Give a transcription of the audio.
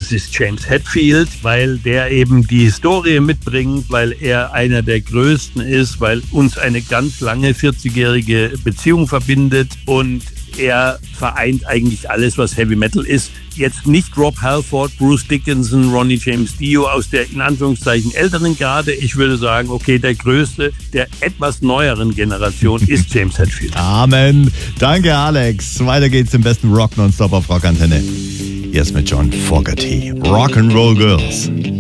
das ist James Hetfield, weil der eben die Historie mitbringt, weil er einer der Größten ist, weil uns eine ganz lange 40-jährige Beziehung verbindet und er vereint eigentlich alles, was Heavy Metal ist. Jetzt nicht Rob Halford, Bruce Dickinson, Ronnie James Dio aus der in Anführungszeichen älteren Garde. Ich würde sagen, okay, der Größte der etwas neueren Generation ist James Hetfield. Amen. Danke, Alex. Weiter geht's im besten Rock Nonstop auf Rockantenne. Jetzt mit John Fogerty. Rock'n'Roll Girls.